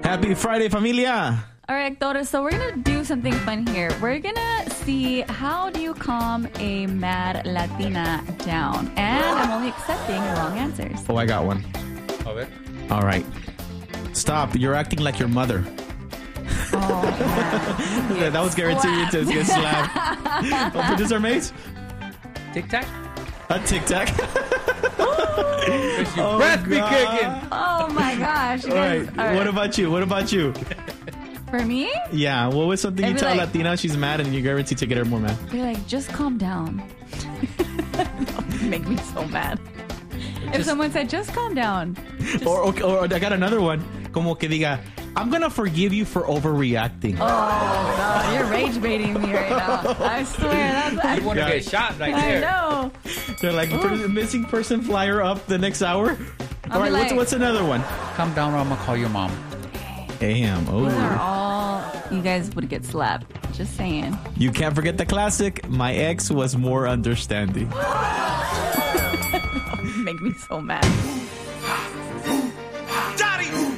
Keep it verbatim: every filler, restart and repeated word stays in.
Happy Friday, familia. All right, Actores, so we're going to do something fun here. We're going to see how do you calm a mad Latina down. And I'm only accepting wrong answers. Oh, I got one. A ver. All right. Stop. You're acting like your mother. Oh, man. That was guaranteed to get slapped. Oh, producer Mace? Tic Tac? A Tic Tac. Your Oh, breath be God. kicking. Oh, my gosh. You All guys- right. all right. What about you? What about you? For me? Yeah. What was something I'd you be tell a like- Latina she's mad and you're guaranteed to get her more mad? You're like, just calm down. Make me so mad. If someone said, just calm down. Just- Or, or, or I got another one. Como que diga, I'm going to forgive you for overreacting. Oh, God, you're rage baiting me right now. I swear. That's, You want to Yeah. get shot right I there. know. They're like, per- missing person flyer up the next hour. All right, be what's, like- what's another one? Calm down or I'm going to call your mom. Damn. Those are Oh. all, you guys would get slapped. Just saying. You can't forget the classic. My ex was more understanding. Make me so mad. Daddy!